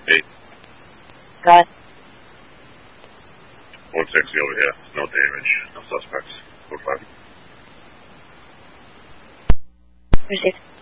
8. Got it. 160 over here. No damage. No suspects. 45. Received.